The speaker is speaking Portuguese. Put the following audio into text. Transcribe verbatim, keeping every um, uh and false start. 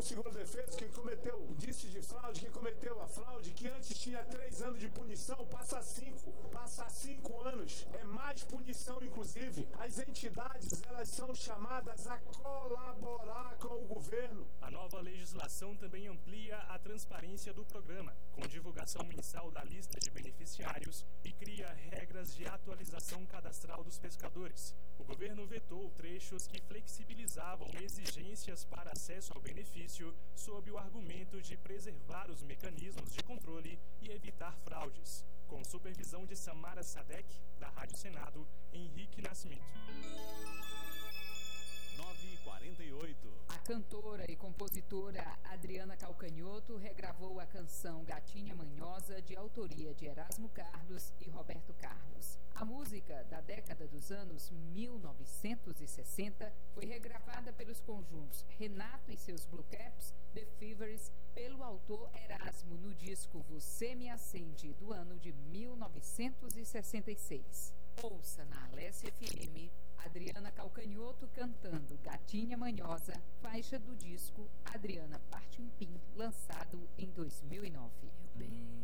seguro defeso, quem cometeu indício de fraude, quem cometeu a fraude, que antes tinha três anos de punição, passa a cinco, passa a cinco anos, é mais punição inclusive. As entidades, elas são chamadas a colaborar com o governo. A nova legislação também amplia a transparência do programa, com divulgação mensal da lista de beneficiários e cria regras de atualização cadastral dos pescadores. O governo vetou trechos que flexibilizavam exigências para acesso ao benefício sob o argumento de preservar os mecanismos de controle e evitar fraudes. Com supervisão de Samara Sadek, da Rádio Senado, Henrique Nascimento. nove e quarenta e oito. A cantora e compositora Adriana Calcanhoto regravou a canção Gatinha Manhosa, de autoria de Erasmo Carlos e Roberto Carlos. A música, da década dos anos mil novecentos e sessenta, foi regravada pelos conjuntos Renato e seus Blue Caps, The Fevers, pelo autor Erasmo no disco Você Me Acende, do ano de mil novecentos e sessenta e seis. Ouça na Alessia F M Adriana Calcanhoto cantando Gatinha Manhosa, faixa do disco Adriana Partimpim, lançado em dois mil e nove.